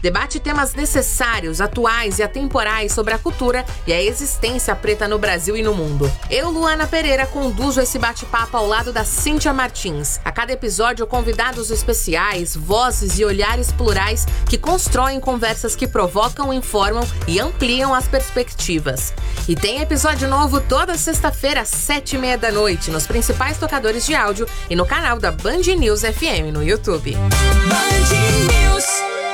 debate temas necessários, atuais e atemporais sobre a cultura e a existência preta no Brasil e no mundo. Eu, Luana Pereira, conduzo esse bate-papo ao lado da Cíntia Martins. A cada episódio, convidados especiais, vozes e olhares plurais que constroem conversas que provocam, informam e ampliam as perspectivas. E tem episódio novo toda sexta-feira às 7h30 da noite nos principais tocadores de áudio e no canal da Band News FM no YouTube. Band News.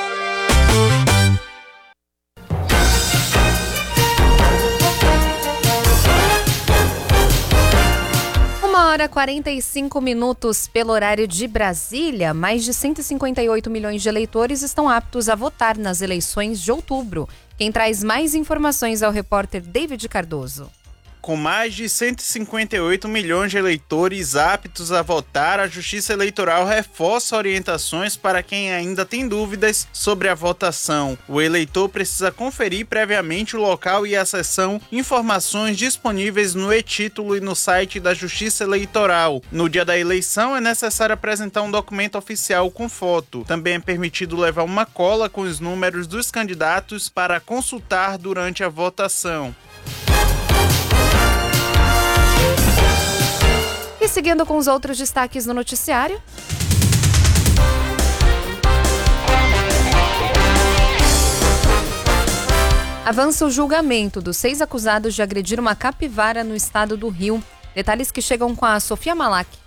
1h45 pelo horário de Brasília. Mais de 158 milhões de eleitores estão aptos a votar nas eleições de outubro. Quem traz mais informações é o repórter David Cardoso. Com mais de 158 milhões de eleitores aptos a votar, a Justiça Eleitoral reforça orientações para quem ainda tem dúvidas sobre a votação. O eleitor precisa conferir previamente o local e a seção Informações disponíveis no e-título e no site da Justiça Eleitoral. No dia da eleição, é necessário apresentar um documento oficial com foto. Também é permitido levar uma cola com os números dos candidatos para consultar durante a votação. E seguindo com os outros destaques no noticiário. Avança o julgamento dos 6 acusados de agredir uma capivara no estado do Rio. Detalhes que chegam com a Sofia Malak.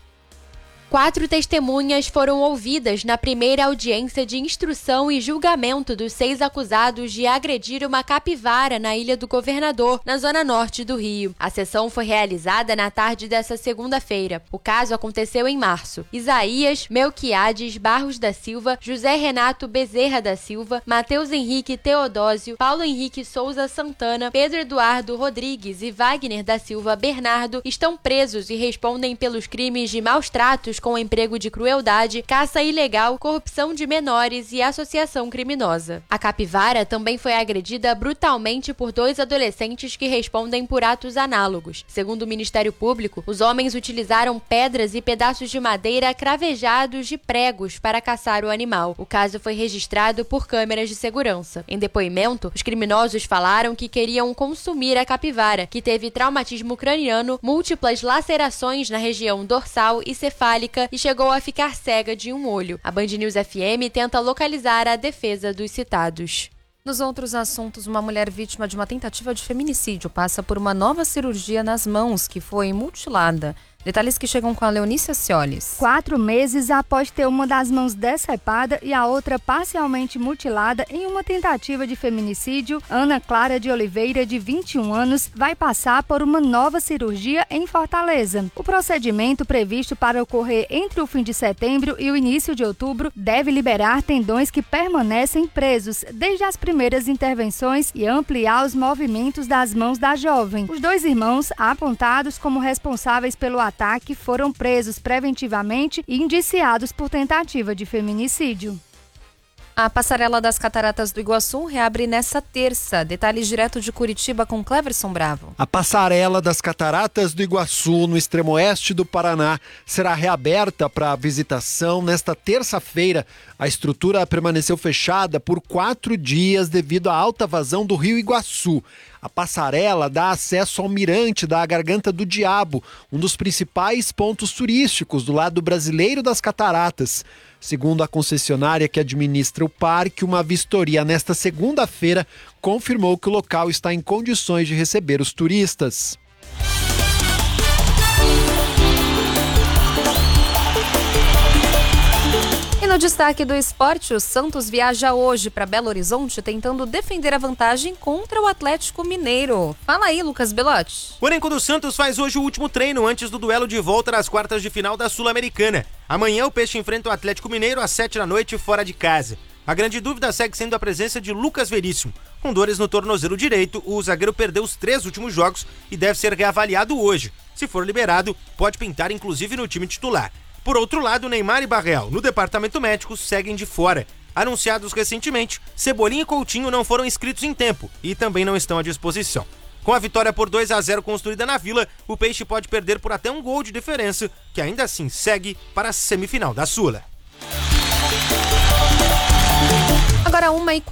4 testemunhas foram ouvidas na primeira audiência de instrução e julgamento dos 6 acusados de agredir uma capivara na Ilha do Governador, na zona norte do Rio. A sessão foi realizada na tarde dessa segunda-feira. O caso aconteceu em março. Isaías Melquiades Barros da Silva, José Renato Bezerra da Silva, Matheus Henrique Teodósio, Paulo Henrique Souza Santana, Pedro Eduardo Rodrigues e Wagner da Silva Bernardo estão presos e respondem pelos crimes de maus tratos com emprego de crueldade, caça ilegal, corrupção de menores e associação criminosa. A capivara também foi agredida brutalmente por 2 adolescentes que respondem por atos análogos. Segundo o Ministério Público, os homens utilizaram pedras e pedaços de madeira cravejados de pregos para caçar o animal. O caso foi registrado por câmeras de segurança. Em depoimento, os criminosos falaram que queriam consumir a capivara, que teve traumatismo craniano, múltiplas lacerações na região dorsal e cefálica e chegou a ficar cega de um olho. A Band News FM tenta localizar a defesa dos citados. Nos outros assuntos, uma mulher vítima de uma tentativa de feminicídio passa por uma nova cirurgia nas mãos, que foi mutilada. Detalhes que chegam com a Leonícia Ciolis. 4 meses após ter uma das mãos decepada e a outra parcialmente mutilada em uma tentativa de feminicídio, Ana Clara de Oliveira, de 21 anos, vai passar por uma nova cirurgia em Fortaleza. O procedimento, previsto para ocorrer entre o fim de setembro e o início de outubro, deve liberar tendões que permanecem presos desde as primeiras intervenções e ampliar os movimentos das mãos da jovem. Os 2 irmãos, apontados como responsáveis pelo ataque, foram presos preventivamente e indiciados por tentativa de feminicídio. A Passarela das Cataratas do Iguaçu reabre nesta terça. Detalhes direto de Curitiba com Cleverson Bravo. A Passarela das Cataratas do Iguaçu, no extremo oeste do Paraná, será reaberta para visitação nesta terça-feira. A estrutura permaneceu fechada por 4 dias devido à alta vazão do rio Iguaçu. A passarela dá acesso ao mirante da Garganta do Diabo, um dos principais pontos turísticos do lado brasileiro das cataratas. Segundo a concessionária que administra o parque, uma vistoria nesta segunda-feira confirmou que o local está em condições de receber os turistas. E no destaque do esporte, o Santos viaja hoje para Belo Horizonte tentando defender a vantagem contra o Atlético Mineiro. Fala aí, Lucas Belotti. O elenco do Santos faz hoje o último treino antes do duelo de volta nas quartas de final da Sul-Americana. Amanhã o Peixe enfrenta o Atlético Mineiro às 7h fora de casa. A grande dúvida segue sendo a presença de Lucas Veríssimo. Com dores no tornozelo direito, o zagueiro perdeu os 3 últimos jogos e deve ser reavaliado hoje. Se for liberado, pode pintar inclusive no time titular. Por outro lado, Neymar e Barreal, no departamento médico, seguem de fora. Anunciados recentemente, Cebolinha e Coutinho não foram inscritos em tempo e também não estão à disposição. Com a vitória por 2-0 construída na Vila, o Peixe pode perder por até um gol de diferença, que ainda assim segue para a semifinal da Sula. Agora 1h40.